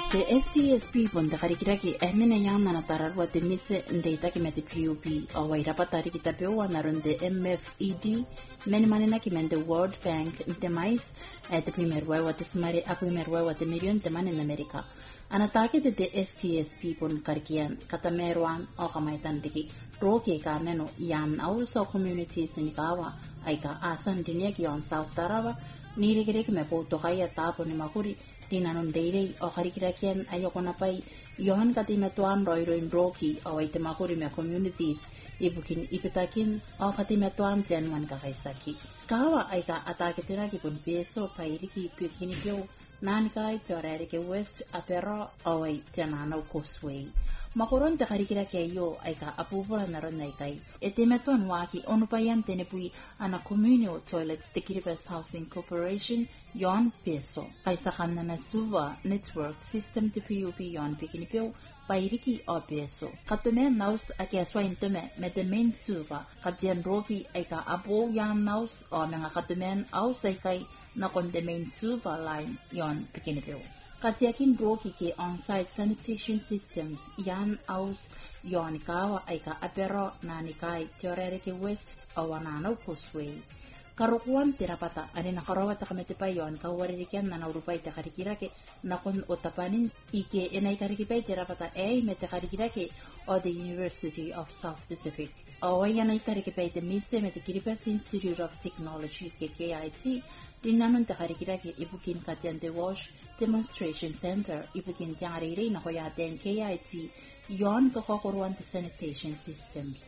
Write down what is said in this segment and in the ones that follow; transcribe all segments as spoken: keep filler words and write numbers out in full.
The S T S P pon takarikiraki emene yang nana tararwa te mise ndeita ki mete P U P o wairapa tariki tapewa narunde M F E D meni manena ki mende World Bank nte mais e te primerwa wa te smare a primerwa wa te million te mane in Amerika. Anatake te te S T S P pon karikian katameruan o kamaitan diki roke ka meno yan also communities ni kawa aika asan dinia ki on South Tarawa ni rikireki me po tokaya tapo ni makuri dinanon deirei o karikirakian ayokona pai yohan kati metuan roiroin roki o aite makuri me communities ibukin ipitakin o kati metuan tianuan kakaisaki kawa aika ataketena ki pun peso pairiki pikini pio nanikai teorerike west apero o ai tianano causeway makoron te karikiraki ayo aika apupura naron naikai ete metuan waki onupayan tenepui ana communal toilets te Kiribati Housing Corporation yon peso kaisa kanana suva network system te P U P yon pikinipio pairiki o peso katume naus ake aswa intume me te main suva katian roki aika apo yan naus o menga katumen au saikai na kon the main suva line yon pikinipio katiakin roki ke on-site sanitation systems yan aus yon kawa aika apero nanikai teorerike west awanano causeway karukuan tirapata ani nakarawa takamete pa yon kawaririkian na naurupai takarikirake nakon otapanin ike enay karikipay tirapata ay mete karikirake o the University of South Pacific o yan ay karikipay te mise mete Kiribati Institute of Technology ke K I T dinanon takarikirake ibukin katian te wash demonstration center ibukin tiangariray na koyaten K I T yon kakokuruan te sanitation systems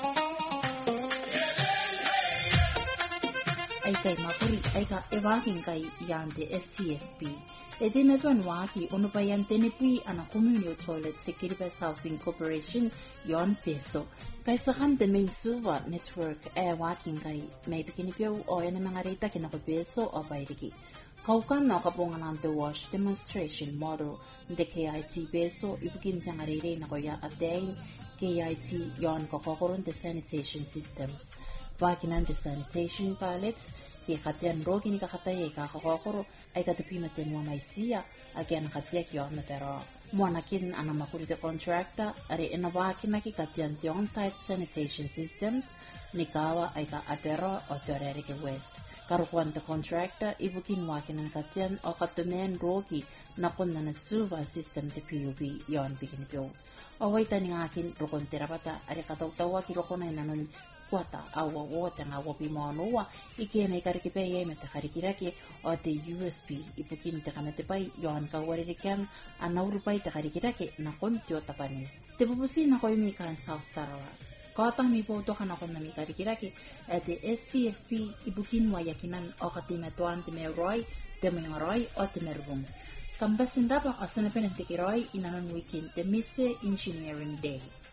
aika mapuri aika ewakin kai yante S T S P ede metuan waki onupayan tenepui ana communal toilet se Kiribati Housing Corporation yon peso kaisa kan the main suva network e wakin kai may bikinipyo o ene mga rita kinako peso o bairiki kaukan na kapungan the wash demonstration model de K I T peso ibukin tiangarere na koya ateng K I T yon kokokoron the sanitation systems wakinan the sanitation pilots ki katian rogi ni kakatay ay kakakokoro ay katupimeten mo maisia again katiak yon na pero muanakin ana makurite contractor ari inawakin na ki katian the on-site sanitation systems ni kawa ay ka apero o teorerike west karukuan the contractor ibukin wakinan katian o katumen rogi na kunna na suva system te P U B yon bikinipyo o waita ni akin rukon terapata ari katawtawa ki rukona inanon kuata awa wote nga wapi maonua ikene ikarikipe ye mete karikiraki o te U S B ipukin te kamete pai yohan kawaririkian anauru pai te karikiraki na konti o tapani te pupusi na koi mika in South Tarawa kata mi po to kana kon na mi karikiraki e te S T S P ipukin wa yakinan o katime toan te me roi te me roi o te mervung kambasin dapa asana penente kiroi inanon weekend te mise engineering day